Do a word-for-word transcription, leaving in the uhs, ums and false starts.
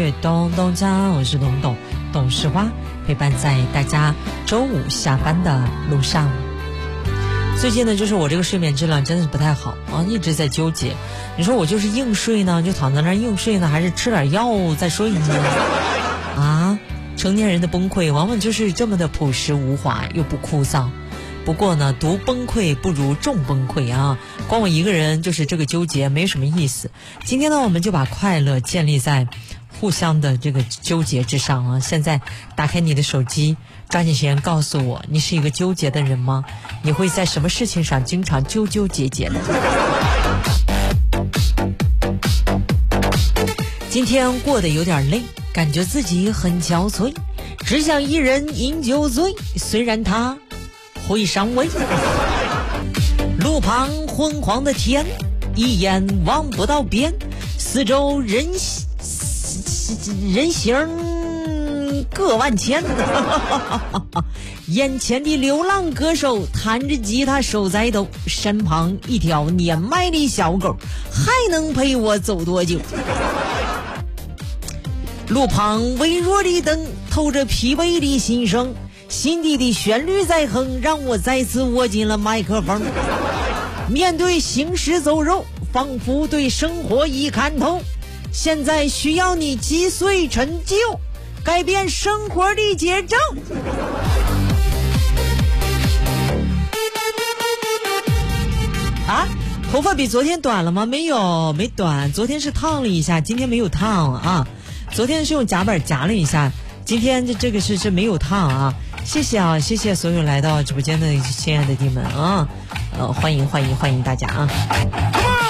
曲咚咚锵，我是董董董事花，陪伴在大家周五下班的路上。最近呢，就是我这个睡眠质量真的是不太好啊，一直在纠结。你说我就是硬睡呢，就躺在那儿硬睡呢，还是吃点药再睡呢？啊，成年人的崩溃往往就是这么的朴实无华又不枯燥。不过呢，独崩溃不如众崩溃啊！光我一个人就是这个纠结，没什么意思。今天呢，我们就把快乐建立在互相的这个纠结之上啊！现在打开你的手机，抓紧时间告诉我，你是一个纠结的人吗？你会在什么事情上经常纠纠结结的？今天过得有点累，感觉自己很憔悴，只想一人饮酒醉，虽然他会上位。路旁昏黄的天，一眼望不到边，四周人人形各万千。眼前的流浪歌手弹着吉他手在抖，身旁一条年迈的小狗还能陪我走多久？路旁微弱的灯透着疲惫的心声，心底的旋律在哼，让我再次握紧了麦克风。面对行尸走肉，仿佛对生活已看透，现在需要你击碎陈旧，改变生活的节奏。啊，头发比昨天短了吗？没有，没短，昨天是烫了一下，今天没有烫啊。昨天是用夹板夹了一下，今天这这个是是没有烫啊。谢谢啊，谢谢所有来到直播间的亲爱的弟们啊，呃，欢迎欢迎欢迎大家啊。